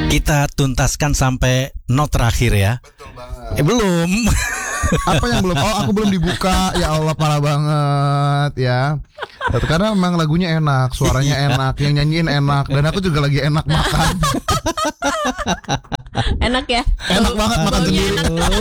Kita tuntaskan sampai not terakhir ya. Betul banget. Belum. Apa yang belum? Oh, aku belum dibuka. Ya Allah, parah banget ya. Karena memang lagunya enak, suaranya enak, yang nyanyiin enak, dan aku juga lagi enak makan. Enak ya? Enak banget makan sendiri.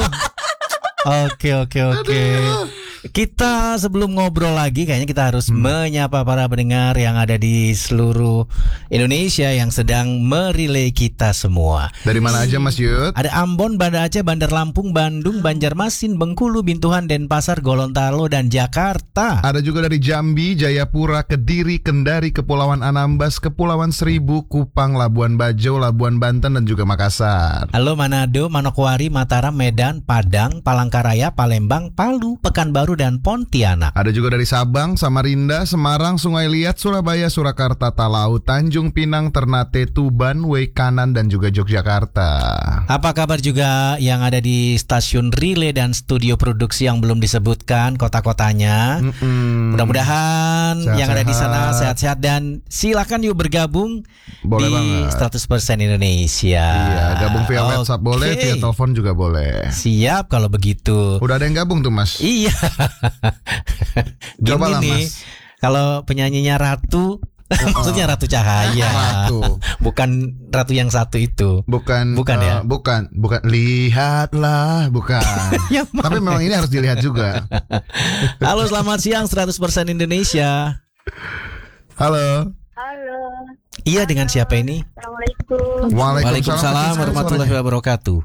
Oke. Kita sebelum ngobrol lagi kayaknya kita harus menyapa para pendengar yang ada di seluruh Indonesia yang sedang merelay kita semua. Dari mana aja Mas Yud? Ada Ambon, Banda Aceh, Bandar Lampung, Bandung, Banjarmasin, Bengkulu, Bintuhan, Denpasar, Gorontalo, dan Jakarta. Ada juga dari Jambi, Jayapura, Kediri, Kendari, Kepulauan Anambas, Kepulauan Seribu, Kupang, Labuan Bajo, Labuan Banten, dan juga Makassar. Halo Manado, Manokwari, Mataram, Medan, Padang, Palangkaraya, Palembang, Palu, Pekanbaru, dan Pontianak. Ada juga dari Sabang, Samarinda, Semarang, Sungai Liat, Surabaya, Surakarta, Talau, Tanjung Pinang, Ternate, Tuban, Weikanan, dan juga Yogyakarta. Apa kabar juga yang ada di stasiun relay dan studio produksi yang belum disebutkan kota-kotanya? Mudah-mudahan Sehat-sehat. yang ada di sana sehat-sehat dan silakan yuk bergabung. Boleh di banget. 100% Indonesia. Iya, gabung via WhatsApp boleh, via telepon juga boleh. Siap kalau begitu. Udah ada yang gabung tuh Mas. Iya. Cobalah, Gini nih, Mas. kalau penyanyinya Ratu, maksudnya Ratu Cahaya. Ratu. Bukan Ratu yang satu itu. Bukan ya? Bukan lihatlah, bukan. Yang mana? Tapi memang ini harus dilihat juga. Halo, selamat siang 100% Indonesia. Halo. Halo, Iya, dengan siapa ini? Assalamualaikum. Waalaikumsalam Kecil warahmatullahi suaranya. wabarakatuh.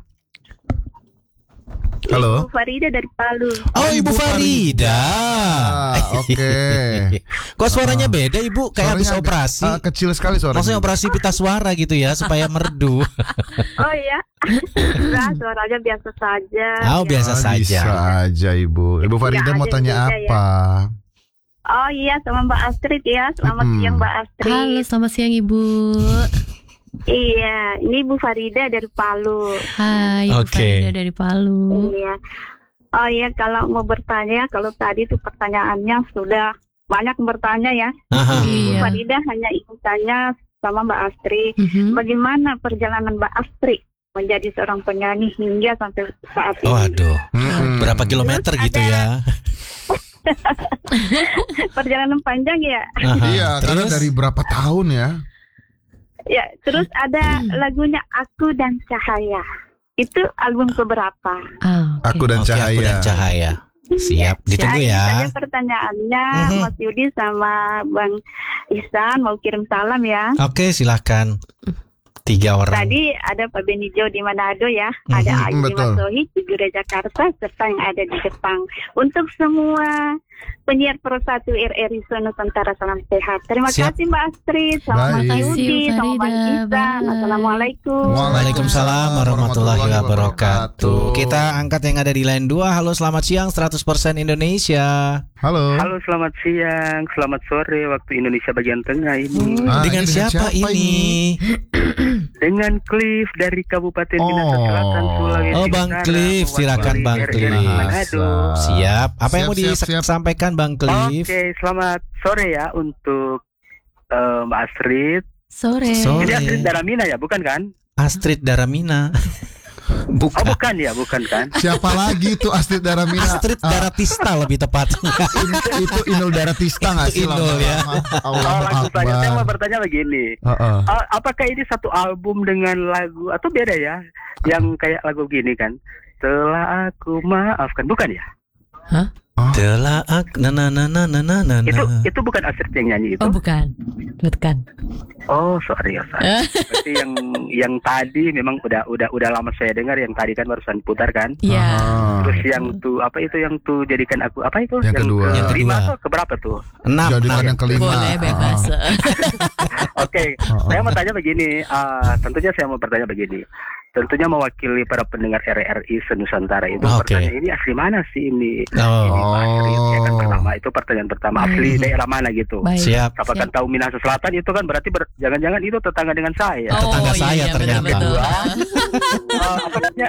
Halo. Ibu Farida dari Palu. Oh, Ibu Farida. Oke. Kok suaranya beda, Ibu? Kayak habis Suaranya operasi. agak, kecil sekali suaranya. Maksudnya operasi pita suara gitu ya, supaya merdu. Oh iya, nah, suaranya biasa saja. Oh, biasa saja. Bisa aja Ibu. Ibu Farida Nggak mau ada tanya yang beda, apa? Oh iya, sama Mbak Astrid ya. Selamat siang Mbak Astrid. Halo, selamat siang Ibu. Iya, ini Ibu Farida dari Palu. Hai, Ibu Oke. Farida dari Palu. Iya. Oh iya, kalau mau bertanya, kalau tadi itu pertanyaannya sudah banyak yang bertanya ya. Aha. Ibu Iya. Farida hanya ingin tanya sama Mbak Astrid, Mhm. bagaimana perjalanan Mbak Astrid menjadi seorang penyanyi hingga sampai saat ini? Waduh, berapa kilometer Terus gitu ada- ya? Perjalanan panjang ya. Aha. Iya, karena Terus? dari berapa tahun ya? Ya, terus ada lagunya Aku dan Cahaya. Itu album keberapa? Ah, oke. Aku dan Oke, Cahaya. Aku dan Cahaya. Siap, ditunggu Ini ya. saja pertanyaannya, Mhm. Mas Yudi sama Bang Ihsan mau kirim salam ya. Oke, silakan. 3 orang. Tadi ada Pak Benijo di Manado ya, ada Aji betul. Masohi di Gura Jakarta, serta yang ada di Jepang. Untuk semua penyiar Pro 1 RRI Nusantara, salam sehat. Terima Siap. kasih Mbak Astrid, sama Baik. Mas Terima Yudi, kasih, sama Bang Farida. Ihsan. Bye. Assalamualaikum. Waalaikumsalam warahmatullahi wabarakatuh. Kita angkat yang ada di line 2. Halo, selamat siang 100% Indonesia. Halo. Halo, selamat siang, selamat sore waktu Indonesia bagian tengah ini. Ah, Dengan ini siapa ini? Dengan Cliff dari Kabupaten Minahasa Oh. Selatan, Sulawesi Oh, Bang Utara, Cliff, silakan mewakili Bang RRI Cliff. Manado. Siap. Apa yang mau Siap. disampaikan Bang Cliff? Oke, selamat sore ya untuk Mbak Astrid. Sore. Sore. Ini Astrid Daramina ya, bukan kan? Astrid Daramina. Oh, Bukan. bukan ya, bukan kan? Siapa lagi tuh Astrid Daramina? Astrid Daratista lebih tepatnya. Itu Inul Daratista nggak Itu sih? Inul, ya. Oh, langsung saja saya mau bertanya begini. Apakah ini satu album dengan lagu atau beda ya? Yang kayak lagu gini kan? Telah aku maafkan, bukan ya? Telah ak na na na na na na na. Itu bukan Astrid yang nyanyi itu. Oh, bukan. Bukan. Oh, sorry ya, sorry. Berarti yang tadi memang udah lama saya dengar, yang tadi kan barusan putar kan. Iya. Terus yang tuh apa itu yang tuh jadikan aku apa itu? Yang kedua. Yang kelima kedua. tuh keberapa tuh? 6. Jadikan yang kelima. Boleh bebas. Oke, saya mau tanya begini. Tentunya saya mau bertanya begini. Tentunya mewakili para pendengar RRI Nusantara itu Oke. pertanyaan ini asli mana sih ini? Oh, Ini Mbak Astrid, ya kan pertama itu pertanyaan pertama, asli daerah mana gitu? Baik. siap. Siapa kan tahu Minahasa Selatan itu kan berarti jangan-jangan itu tetangga dengan saya. Tetangga saya ternyata. betul. Apakahnya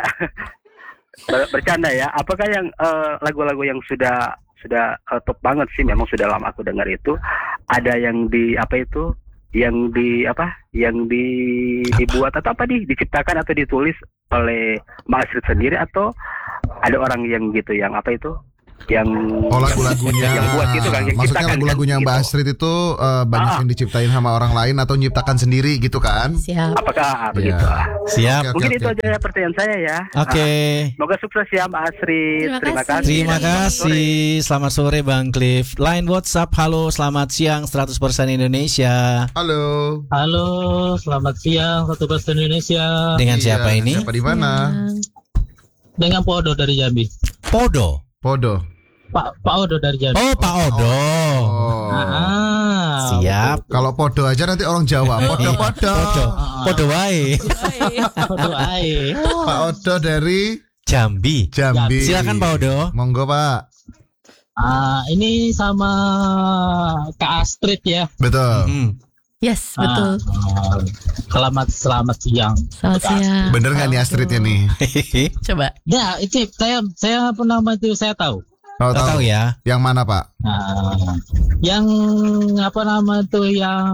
bercanda ya? Apakah yang lagu-lagu yang sudah top banget sih, memang sudah lama aku dengar itu, ada yang di apa itu dibuat atau diciptakan atau ditulis oleh Mbak Astrid sendiri atau ada orang yang gitu yang apa itu? Yang lagu-lagunya yang buat gitu kan, yang maksudnya ciptakan lagu-lagunya kan, Mbak gitu. Astrid itu banyak yang diciptain sama orang lain atau nyiptakan sendiri gitu kan? Siap. Apakah begitu? Siap. Mungkin itu aja pertanyaan saya ya. Oke. Semoga sukses ya Mbak Astrid. Terima kasih. Terima Selamat sore. kasih. Selamat sore Bang Cliff. Line WhatsApp, halo, selamat siang 100% Indonesia. Halo. Halo, selamat siang 1% Indonesia. Dengan Iya, siapa ini? Siapa di mana? Dengan Pak Odo dari Jambi. Podo. Pak Odo dari Jambi. Oh, Pak Odo. Oh. Siap. Kalau podo aja nanti orang Jawa. Podo. Podo wae. Odo ae. Pak Odo dari Jambi. Jambi. Silakan Pak Odo. Monggo Pak. Ini sama Kak Astrid ya. Betul. Yes, betul. Selamat siang. Selamat siang. Bener nggak nih Astridnya nih? Coba. Ya, itu saya apa nama itu saya tahu. Tahu ya. Yang mana Pak? Yang apa nama itu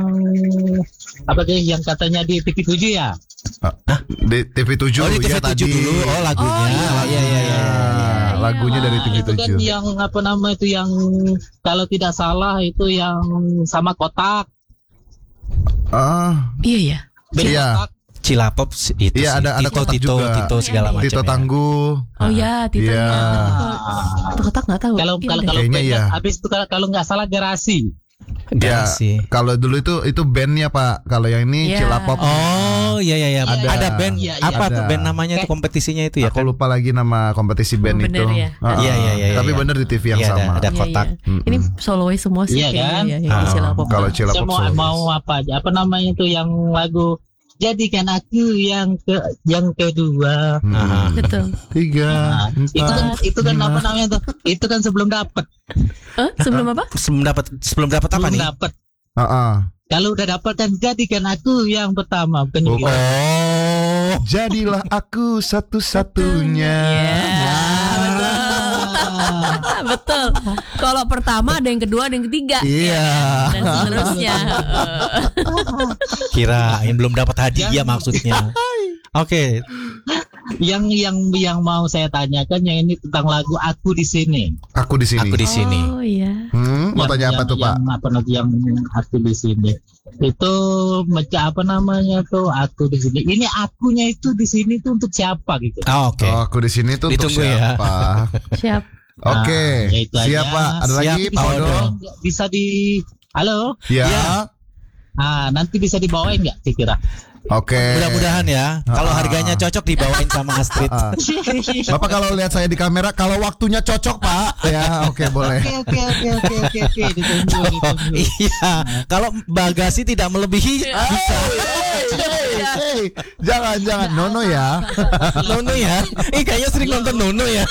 yang katanya di TV 7 ya? Di TV7. Oh, di TV7 ya, tadi. dulu. Oh, lagunya. Iya. Lagunya dari Itu kan TV7. yang apa nama itu yang kalau tidak salah itu yang sama kotak. Iya ya. Beda Iya. kotak. Cilapop itu Iya, sih. ada kotak juga. Tito segala macam. Tito ya. Tangguh. Oh ya, Tito. Iya. Kotak nggak tahu. Kalau Kayaknya iya. habis itu kalau nggak salah Garasi. Ya, Garasi. kalau dulu itu bandnya Pak. Kalau yang ini Iya. Cilapop. Oh, iya. Ada band Iya, apa ada. band namanya itu kompetisinya itu ya Aku kan? lupa lagi nama kompetisi band Bener itu. ya. Iya. Tapi bener di TV yang Iya, sama. ada kotak. Ini solois semua sih Iya, kan? kayaknya ya, yang Cilapop. Kalau Saya Cilapop mau apa aja? Apa namanya itu yang lagu Jadikan Aku yang kedua. Betul. 3, 4. Itu kan apa namanya tuh? Itu kan sebelum dapat. Sebelum apa? Sebelum dapat apa nih? Dapat. Heeh. Kalau udah dapat kan jadikan aku yang pertama, bukan gitu. Oh. Jadilah aku satu-satunya. Betul. Kalau pertama ada yang kedua, ada yang ketiga. Iya. Dan seterusnya. Kirain belum dapat hadiah maksudnya. Oke. Yang mau saya tanyakan yang ini tentang lagu Aku di Sini. Aku di sini. Aku di sini. Oh iya. Mau tanya apa tuh Pak? Yang Aku di Sini. Itu apa namanya tuh Aku di Sini. Ini akunya itu di sini tuh untuk siapa gitu? Oh, oke. Oh, aku di sini tuh untuk Ditunggu ya. siapa? Siap. Oke. Ya itu aja. Siap Pak. Ada Siap, lagi Pak Odo? Bisa Halo? Ya. Nanti bisa dibawain nggak kira-kira? Oke. Mudah-mudahan ya. Kalau harganya cocok dibawain sama Astrid. Bapak kalau lihat saya di kamera, kalau waktunya cocok Pak, ya oke boleh. Oke. Ditunggu. Iya. Kalau bagasi tidak melebihi bisa. Hey, jangan Nono ya. Nono ya. Kayaknya sering nonton Nono ya.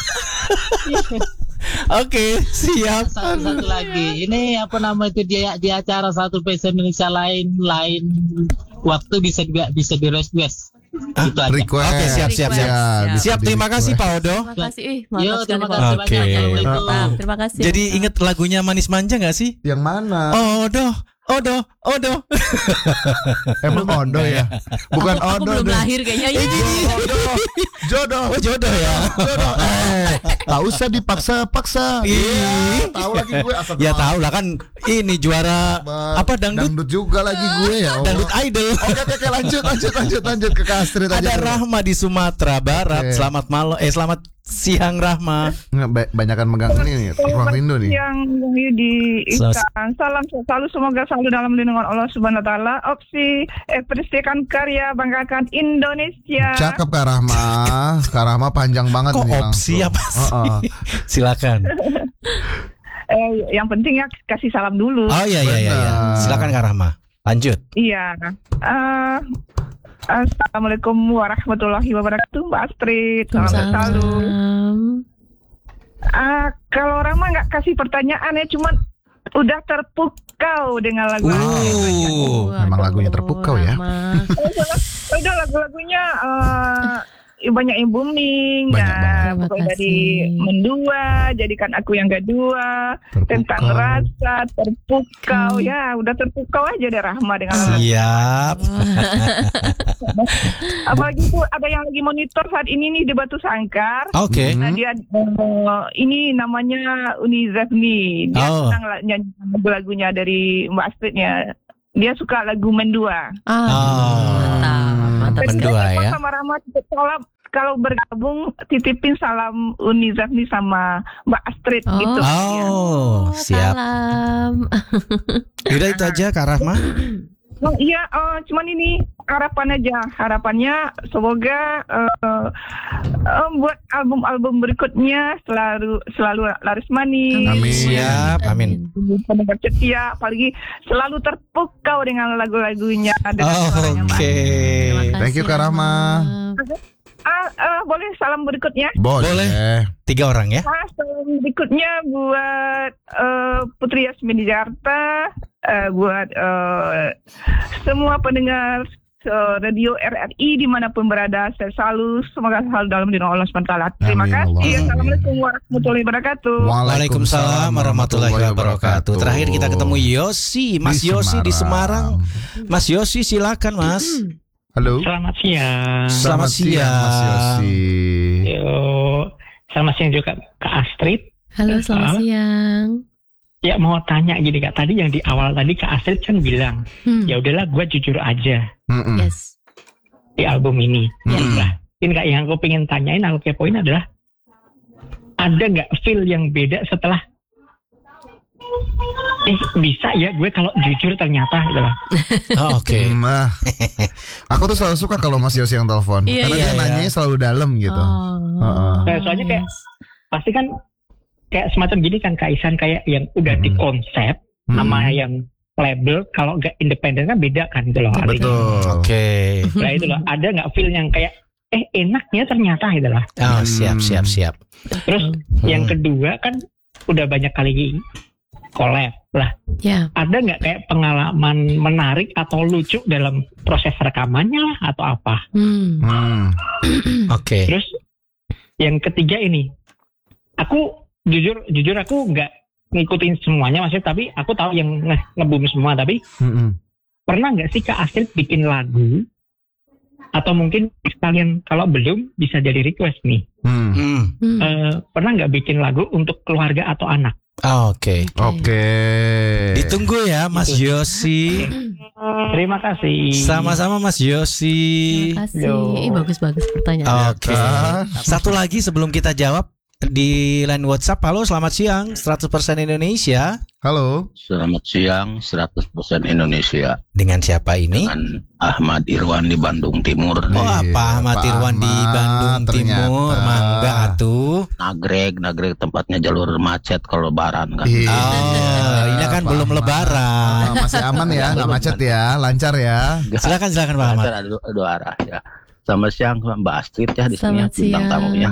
Oke, siap. Satu lagi. Ini apa nama itu dia di acara 1% Indonesia lain waktu bisa di request. Itu aja. Request. Oke, siap. Ya, bisa Siap, terima kasih Pak Odo. Terima kasih. Yo, Mantap terima sekali, kasih Pak. Oke. banyak. Assalamualaikum. Mantap, terima kasih. Jadi inget lagunya Manis Manja gak sih? Yang mana? Odo. Emang Odo ya? Bukan Aku Odo belum deh. lahir kayaknya. Jodoh. Oh, jodoh ya. Jodoh. Tak usah dipaksa-paksa. Ih. Tahu lagi gue asal. Ya tahu lah kan ini juara apa dangdut juga lagi gue ya. Allah. dangdut idol. Oke, lanjut ke Kak Astrid aja. Ada dulu. Rahma di Sumatera Barat. Oke. Selamat siang Rahma. Nggak, banyakan megang ini nih, ruang rindu nih. Yang Yudi Ikan. Salam selalu, semoga selalu dalam lindungan Allah Subhanahu Wa Taala. Opsi ekspresikan karya, banggakan Indonesia. Cakep Kak Rahma. Kak Rahma panjang banget Kok nih opsi langsung. apa sih? Silakan. Yang penting ya kasih salam dulu. Oh iya. Benar. Silakan Kak Rahma. Lanjut. Iya. Assalamualaikum warahmatullahi wabarakatuh, Mbak Astrid. Salam selalu. Kalau orang mah nggak kasih pertanyaan ya, cuman udah terpukau dengan lagu. Memang lagunya terpukau ya. Udah lagu-lagunya banyak yang booming. Banyak Nah, banget. Terima pokoknya dari kasih. mendua, jadikan aku yang kedua. Terpukau. Tentang rasa, terpukau. Ya, udah terpukau aja deh Rahma dengan Siap. apalagi tuh ada yang lagi monitor saat ini nih di Batu Sangkar. Oke. Nah dia ini namanya Uni Zafni. Dia Oh. senang nyanyi lagu-lagunya dari Mbak Astridnya. Dia suka lagu Mendua. Mantap. Mendua ya. Sama Rahma salam, kalau bergabung titipin salam Uni Zafni sama Mbak Astrid Oh. gitu. Oh, siap. Salam. Udah itu aja Kak Rahma. Oh, iya, cuman ini harapan aja. Harapannya semoga buat album-album berikutnya selalu laris manis. Amin. Siap, amin. Pendengar setia, apalagi selalu terpukau dengan lagu-lagunya. Dengan suaranya Mbak. Oke. Thank you, Kak Rahma. Boleh salam berikutnya? Boleh. 3 orang ya. Salam berikutnya buat Putri Yasmin di Jakarta, buat semua pendengar radio RRI dimanapun berada, saya semoga selalu dalam lindungan Allah SWT. Terima Amin, kasih. Allah. Assalamualaikum warahmatullahi wabarakatuh. Waalaikumsalam warahmatullahi wabarakatuh. Terakhir kita ketemu Yosi, Mas Di Yosi di Semarang. Semarang. Mas Yosi silakan Mas. Halo. Selamat siang. Selamat siang. Mas Yosi. Yo, selamat siang juga Kak Astrid. Halo, selamat siang. Ya mau tanya gini Kak, tadi yang di awal tadi Kak Astrid kan bilang, ya udahlah gue jujur aja Mm-mm. Yes. di album ini. Mm-mm. Nah, ini Kak yang aku pengen tanyain, aku kepoin adalah ada nggak feel yang beda setelah bisa ya gue kalau jujur ternyata gitu loh. Oh, Oke. Nah, aku tuh selalu suka kalau Mas Yosi yang telepon, Iya, karena iya, dia iya. nanyanya selalu dalam gitu. Heeh. Nah, soalnya kayak pasti kan kayak semacam gini kan Kak Isan, kayak yang udah di konsep sama yang label, kalau nggak independen kan beda kan gitu loh. artinya. Betul. Oke. Nah itu loh, ada nggak feel yang kayak enaknya ternyata gitu loh. Oh, siap. Terus yang kedua kan udah banyak kali collab lah. Ya. Ada nggak kayak pengalaman menarik atau lucu dalam proses rekamannya lah atau apa? Oke. Terus yang ketiga ini, aku jujur aku nggak ngikutin semuanya maksudnya, tapi aku tahu yang nge-boom semua. Tapi pernah nggak sih Kak Astrid bikin lagu? Atau mungkin sekalian kalau belum bisa jadi request nih. Pernah nggak bikin lagu untuk keluarga atau anak? Oke. Ditunggu ya Mas Yosi. Terima kasih. Sama-sama Mas Yosi. Terima kasih. Bagus-bagus pertanyaan. Oke. Satu lagi sebelum kita jawab di line WhatsApp. Halo, selamat siang. 100% Indonesia. Halo. Selamat siang, 100% Indonesia. Dengan siapa ini? Dengan Ahmad Irwan di Bandung Timur. Oh, Pak Ahmad Irwan di Bandung Timur. Mangga tuh. Nagreg tempatnya jalur macet kalau lebaran kan. Oh, ini kan belum lebaran. Masih aman ya, nggak macet ya, lancar ya. Silakan Pak Ahmad. Lancar, ada dua arah ya. Selamat siang Mbak Astrid ya di sini ya, Selamat bintang siang. tamunya.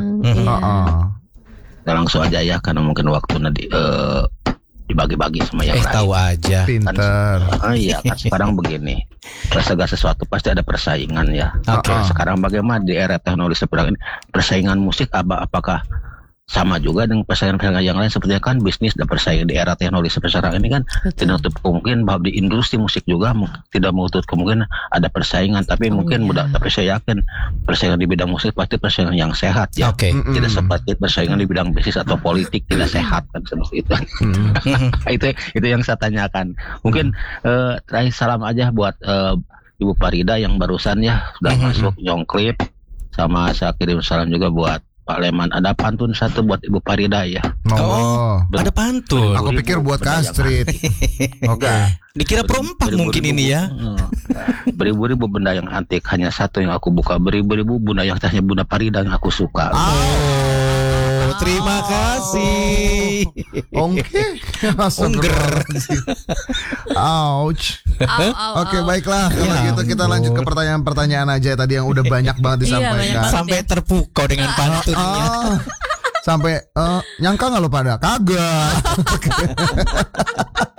Iya. Kita langsung aja ya karena mungkin waktu nanti dibagi-bagi sama yang lain. Tahu aja. Pinter. Iya kan sekarang begini, segala sesuatu pasti ada persaingan ya. Oke. Sekarang bagaimana di era teknologi seperti ini, persaingan musik apakah sama juga dengan persaingan yang lain, seperti kan bisnis dan persaingan di era teknologi seperti sekarang ini kan tidak menutup kemungkinan bahwa di industri musik juga tidak menutup kemungkinan ada persaingan, tapi mungkin mudah, tapi saya yakin persaingan di bidang musik pasti persaingan yang sehat ya. Oke. Tidak seperti persaingan di bidang bisnis atau politik tidak sehat kan seperti itu. itu yang saya tanyakan. Mungkin terakhir salam aja buat Ibu Farida yang barusan ya sudah masuk nyongklip, sama saya kirim salam juga buat Pak Leman. Ada pantun satu buat Ibu Farida ya. Oh, ada pantun. Aku pikir buat Kak Astrid. Oke. Dikira perompak mungkin ini ya. Beribu-ribu benda yang antik, hanya satu yang aku buka. Beribu-ribu benda yang hanya Bunda Farida yang aku suka. Oh, terima kasih. Oke. Ouch. Oke, baiklah. Kalau gitu kita lanjut ke pertanyaan-pertanyaan aja tadi yang udah banyak banget disampaikan. Sampai terpukau dengan pantunnya. Sampai nyangka nggak lo pada? Kagak.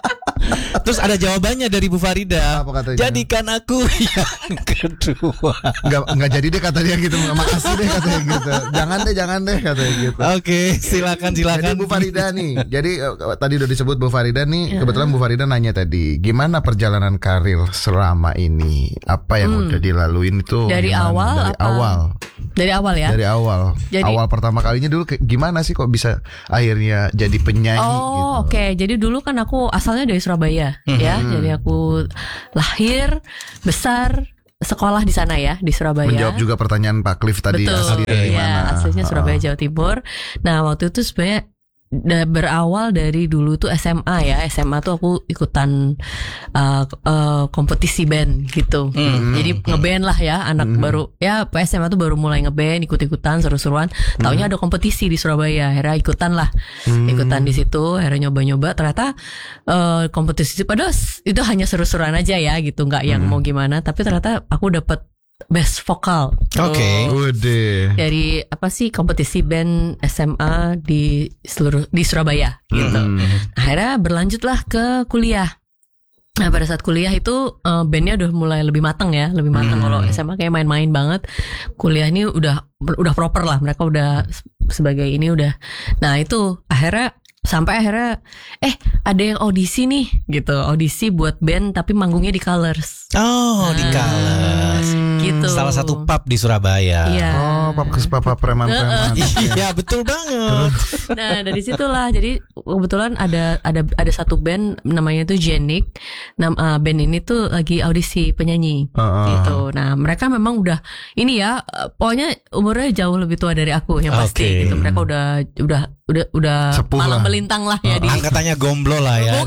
Terus ada jawabannya dari Bu Farida. Apa katanya? Jadikan aku yang kedua. Enggak jadi deh katanya gitu. Makasih deh katanya gitu. Jangan deh katanya gitu. Oke, silakan. Jadi Bu Farida nih. Jadi tadi udah disebut Bu Farida nih. Kebetulan Bu Farida nanya tadi, gimana perjalanan karir selama ini? Apa yang udah dilaluin itu? Dari awal Dari apa? awal. Dari awal ya? Dari awal. Jadi- Awal pertama kalinya dulu gimana sih kok bisa akhirnya jadi penyanyi gitu? Oke. Jadi dulu kan aku asalnya dari Surabaya ya. Jadi aku lahir, besar, sekolah di sana ya, di Surabaya. Menjawab juga pertanyaan Pak Cliff tadi. Betul. Asli dari Iya, mana? aslinya Surabaya, Jawa Timur. Nah, waktu itu sebenarnya berawal dari dulu tuh SMA ya. SMA tuh aku ikutan kompetisi band gitu. Jadi ngeband lah ya, anak baru ya SMA tuh baru mulai ngeband, ikut-ikutan seru-seruan. Taunya ada kompetisi di Surabaya, akhirnya ikutan di situ, akhirnya nyoba-nyoba. Ternyata kompetisi padahal itu hanya seru-seruan aja ya gitu, nggak yang mau gimana. Tapi ternyata aku dapat best vokal. Oke. Udah. Dari apa sih kompetisi band SMA di Surabaya gitu. Akhirnya berlanjutlah ke kuliah. Nah pada saat kuliah itu bandnya udah mulai lebih matang ya, lebih matang. Kalau SMA kayak main-main banget. Kuliah ini udah proper lah, mereka udah sebagai ini udah. Nah itu sampai akhirnya ada yang audisi nih gitu, audisi buat band tapi manggungnya di Colors. Oh, di Colors. Gitu. Salah satu pub di Surabaya. Iya. Oh, papa preman-preman. Iya, betul banget. Nah dari situlah, jadi kebetulan ada satu band namanya tuh Jenik. Band ini tuh lagi audisi penyanyi gitu. Nah mereka memang udah ini ya, pokoknya umurnya jauh lebih tua dari aku yang pasti. Oke. Gitu. Mereka udah Sepuh malang lah. melintang lah ya di. Angkatannya gomblo lah ya.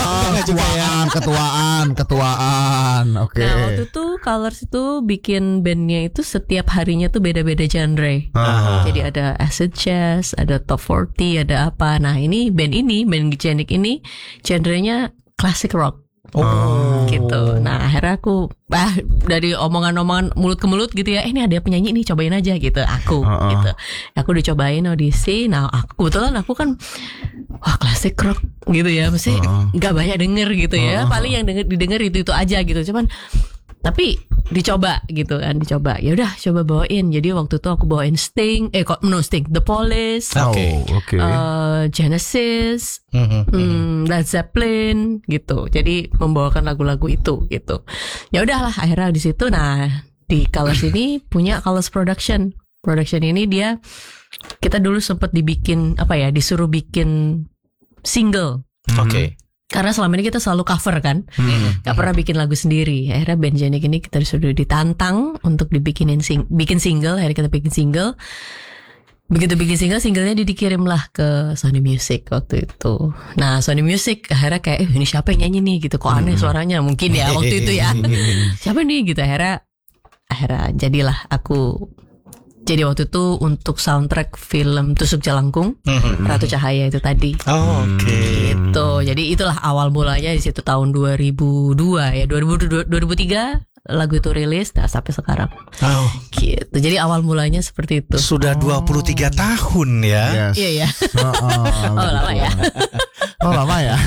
Ketuaan. Oke. Nah waktu itu Colors itu bikin bandnya itu setiap harinya tuh beda-beda genre. Jadi ada acid jazz, ada top 40, ada apa. Nah ini band Jenik ini genrenya classic rock. Gitu. Nah akhirnya aku dari omongan-omongan mulut ke mulut gitu ya, ini ada penyanyi nih, cobain aja gitu. Gitu. Aku dicobain audisi. Nah kebetulan aku kan classic rock gitu ya, mesti nggak banyak denger gitu ya. Paling yang didengar itu aja gitu. Cuman tapi dicoba gitu kan, ya udah coba bawain. Jadi waktu itu aku bawain Sting, The Police, Genesis, Led Zeppelin gitu. Jadi membawakan lagu-lagu itu gitu. Ya udahlah akhirnya di situ. Nah di Colors ini punya Colors Production ini kita dulu sempat disuruh bikin single. Oke. Karena selama ini kita selalu cover kan, gak pernah bikin lagu sendiri. Akhirnya band Jenik ini kita disuruh ditantang untuk bikin single. Akhirnya kita bikin single. Begitu bikin singlenya dikirim lah ke Sony Music waktu itu. Nah Sony Music akhirnya kayak ini siapa yang nyanyi nih gitu, kok aneh suaranya mungkin ya waktu itu ya. Siapa nih gitu. Akhirnya jadilah aku. Jadi waktu itu untuk soundtrack film Tusuk Jalangkung, Ratu Cahaya itu tadi. Oke. Gitu. Jadi itulah awal mulanya di situ tahun 2002 ya. 2003 lagu itu rilis, sampai sekarang. Gitu. Jadi awal mulanya seperti itu. Sudah 23 tahun ya. Yes. Iya ya. Lama ya. Lama ya.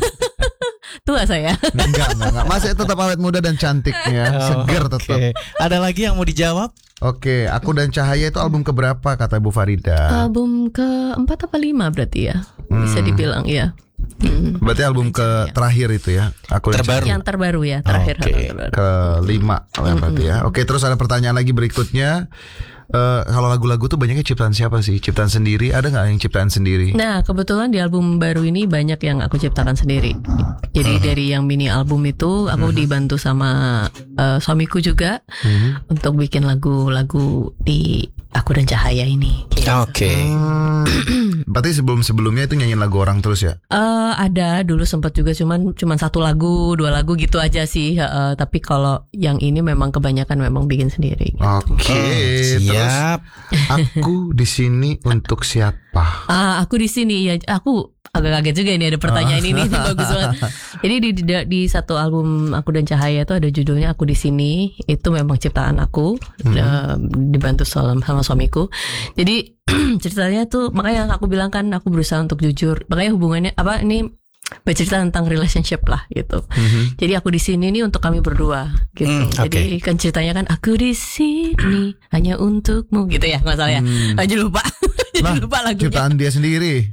Tua saya. Enggak. Masih tetap awet muda dan cantiknya, seger tetap. Ada lagi yang mau dijawab? Oke, Aku dan Cahaya itu album keberapa kata Bu Farida? Album ke-4 apa 5 berarti ya. Bisa dibilang ya. Berarti album terakhir itu ya. Aku dan Terbaru. Yang terbaru ya, terakhir. ke-5 berarti ya. Oke, terus ada pertanyaan lagi berikutnya. Kalau lagu-lagu tuh banyaknya ciptaan siapa sih? Ciptaan sendiri? Ada nggak yang ciptaan sendiri? Nah kebetulan di album baru ini banyak yang aku ciptakan sendiri. Jadi dari yang mini album itu aku dibantu sama suamiku juga untuk bikin lagu-lagu di Aku dan Cahaya ini. Gitu. Oke. Berarti sebelum-sebelumnya itu nyanyiin lagu orang terus ya? Ada dulu sempat juga cuman 1 lagu 2 lagu gitu aja sih. Tapi kalau yang ini memang kebanyakan memang bikin sendiri. Oke. Siap. Aku di sini untuk siapa? Aku di sini ya. Aku agak kaget juga ini ada pertanyaan ini bagus banget. Jadi di satu album Aku dan Cahaya itu ada judulnya Aku di Sini. Itu memang ciptaan aku, dibantu sama suamiku. Jadi ceritanya tuh makanya aku bilang kan aku berusaha untuk jujur. Makanya hubungannya ini bercerita tentang relationship lah gitu. Jadi aku di sini nih untuk kami berdua gitu. Jadi kan ceritanya kan aku di sini hanya untukmu gitu ya, nggak salah ya. Aja lupa. Jadi lupa lagunya. Ciptaan dia sendiri.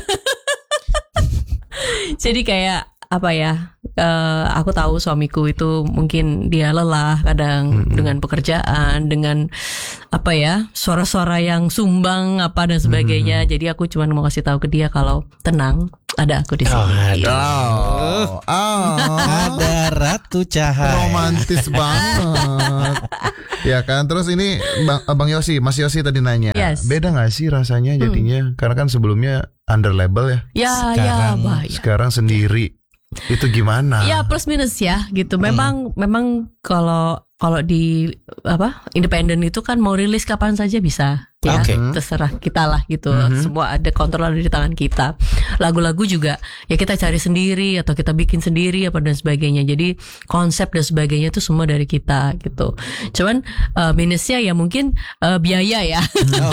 Jadi kayak apa ya? Aku tahu suamiku itu mungkin dia lelah kadang dengan pekerjaan, dengan apa ya, suara-suara yang sumbang apa dan sebagainya. Jadi aku cuma mau kasih tahu ke dia kalau tenang, ada aku di sini. Ada Ratu Cahaya. Romantis banget. Ya kan. Terus ini Bang Yosi, Mas Yosi tadi nanya, beda nggak sih rasanya jadinya? Karena kan sebelumnya under label ya. Sekarang sendiri. Itu gimana? Ya plus minus ya gitu. Memang kalau di independen itu kan mau rilis kapan saja bisa. Ya, terserah kita lah gitu. Semua ada kontrol di tangan kita. Lagu-lagu juga ya kita cari sendiri atau kita bikin sendiri apa dan sebagainya. Jadi konsep dan sebagainya itu semua dari kita gitu. Cuman minusnya ya mungkin biaya ya.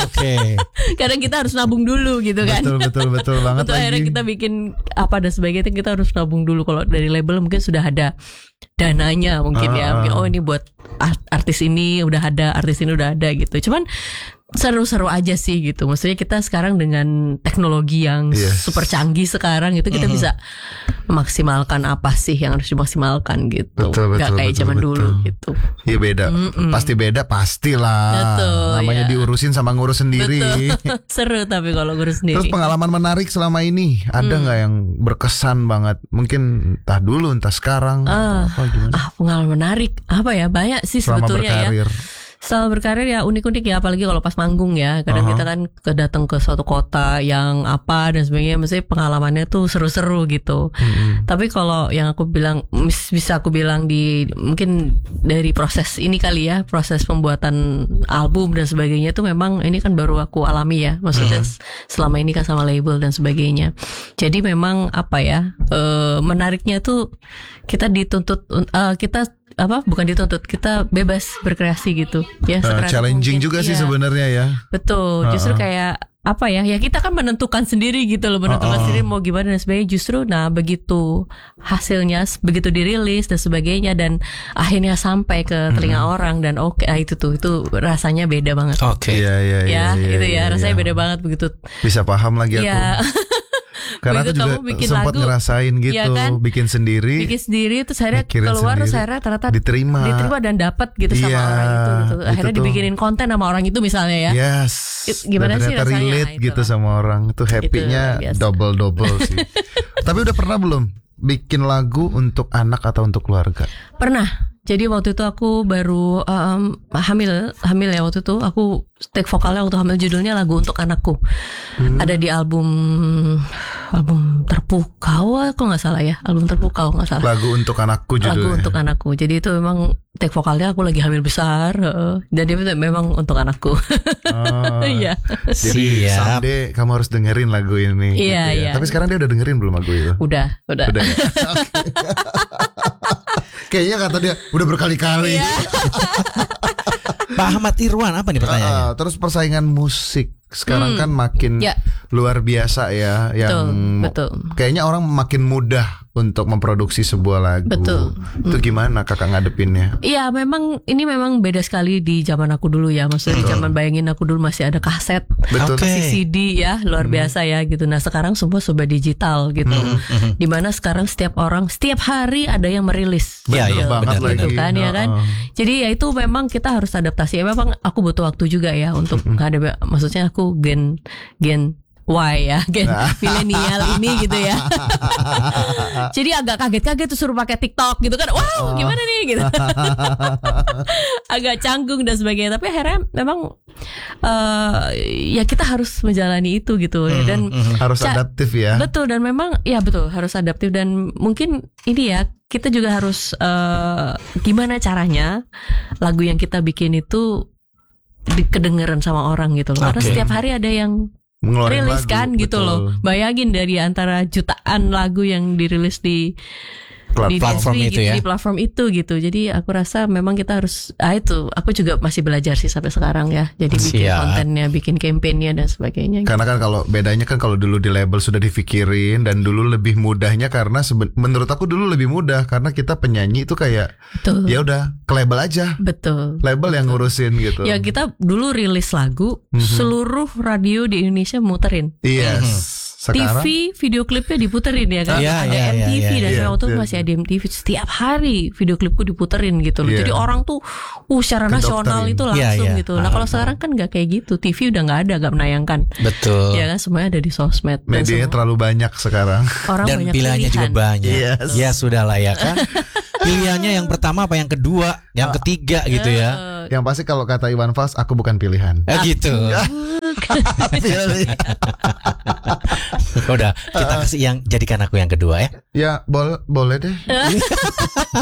Kadang kita harus nabung dulu gitu kan. Betul banget. Untuk akhirnya kita bikin apa dan sebagainya kita harus nabung dulu. Kalau dari label mungkin sudah ada dananya mungkin ya. Mungkin ini buat artis ini udah ada, artis ini udah ada gitu. Cuman seru-seru aja sih gitu. Maksudnya kita sekarang dengan teknologi yang super canggih sekarang itu kita bisa memaksimalkan apa sih yang harus dimaksimalkan gitu. Gak kayak zaman dulu gitu. Iya beda. Pasti beda, pastilah. Namanya diurusin sama ngurus sendiri. Seru tapi kalau ngurus sendiri. Terus pengalaman menarik selama ini ada nggak yang berkesan banget? Mungkin entah dulu entah sekarang. Pengalaman menarik apa ya, banyak sih selama sebetulnya berkarir. Selama berkarir ya unik-unik ya, apalagi kalau pas manggung ya. Kadang kita kan datang ke suatu kota yang apa dan sebagainya, mesti pengalamannya tuh seru-seru gitu. Tapi kalau yang aku bilang, bisa aku bilang mungkin dari proses ini kali ya, proses pembuatan album dan sebagainya tuh memang ini kan baru aku alami ya. Maksudnya selama ini kan sama label dan sebagainya. Jadi memang apa ya, menariknya tuh kita dituntut, bukan dituntut, kita bebas berkreasi gitu ya. Challenging juga sih sebenarnya ya. Betul, justru kayak apa ya kita kan menentukan sendiri gitu loh, menentukan sendiri mau gimana dan sebagainya. Justru begitu hasilnya, begitu dirilis dan sebagainya dan akhirnya sampai ke telinga orang dan itu rasanya beda banget. Rasanya beda banget begitu. Bisa paham lagi aku. Karena aku juga sempat ngerasain gitu, ya kan? bikin sendiri terus akhirnya keluar terus akhirnya ternyata diterima dan dapat gitu sama orang itu gitu. Akhirnya dibikinin konten sama orang itu misalnya ya. Gimana sih rasanya relate gitu sama orang itu, happy-nya double sih. Tapi udah pernah belum bikin lagu untuk anak atau untuk keluarga? Pernah. Jadi waktu itu aku baru hamil ya, waktu itu aku take vokalnya waktu hamil, judulnya Lagu Untuk Anakku. Ada di album Terpukau aku nggak salah ya, album Terpukau nggak salah. Lagu Untuk Anakku judulnya. Lagu Untuk Anakku. Jadi itu memang take vokalnya aku lagi hamil besar, jadi memang untuk anakku. Iya. Jadi someday kamu harus dengerin lagu ini. Iya, gitu ya. Tapi sekarang dia udah dengerin belum lagu itu? Udah. Ya? Kayaknya kata dia udah berkali-kali. Pak Ahmad Irwan, apa nih pertanyaannya? Terus persaingan musik sekarang kan makin luar biasa ya, yang betul. Kayaknya orang makin mudah untuk memproduksi sebuah lagu. Betul. Itu gimana kakak ngadepinnya? Iya, ini memang beda sekali di zaman aku dulu ya. Maksudnya di zaman bayangin aku dulu masih ada kaset, masih CD ya, luar biasa ya gitu. Nah sekarang semua serba digital gitu. Dimana sekarang setiap orang setiap hari ada yang merilis. Betul banget gitu lagi. Kan ya kan. Jadi ya itu memang kita harus adaptasi. Ya memang aku butuh waktu juga ya untuk menghadapi. Maksudnya aku gen Y ya, gen milenial ini gitu ya. Jadi agak kaget-kaget tuh suruh pakai TikTok gitu kan. Wow, gimana nih gitu. Agak canggung dan sebagainya. Tapi akhirnya memang ya kita harus menjalani itu gitu. Dan harus adaptif ya. Betul, dan memang ya betul harus adaptif. Dan mungkin ini ya, kita juga harus gimana caranya lagu yang kita bikin itu kedengeran sama orang gitu loh. Karena setiap hari ada yang rilis kan gitu loh. Bayangin dari antara jutaan lagu yang dirilis di platform itu ya. Di platform itu gitu. Jadi aku rasa memang kita harus itu aku juga masih belajar sih sampai sekarang ya. Jadi bikin kontennya, bikin campaignnya dan sebagainya. Karena kan kalau bedanya kan kalau dulu di label sudah dipikirin dan dulu lebih mudahnya karena menurut aku dulu lebih mudah karena kita penyanyi itu kayak ya udah ke label aja. Betul. Label yang ngurusin gitu. Ya kita dulu rilis lagu, seluruh radio di Indonesia muterin. Yes. Sekarang, TV video klipnya diputerin ya kan, ada MTV dan waktu itu masih ada MTV, setiap hari video klipku diputerin gitu loh. Jadi orang tuh secara nasional itu langsung gitu. Nah kalau sekarang kan nggak kayak gitu, TV udah nggak ada, nggak menayangkan. Betul. Ya kan semuanya ada di sosmed. Medianya terlalu banyak sekarang. Orang dan banyak pilihannya juga banyak. Ya sudah lah ya kan. Pilihannya yang pertama apa yang kedua, yang ketiga gitu ya. Yang pasti kalau kata Iwan Fals, aku bukan pilihan. Gitu. Udah, kita kasih yang jadikan aku yang kedua ya. Ya boleh deh.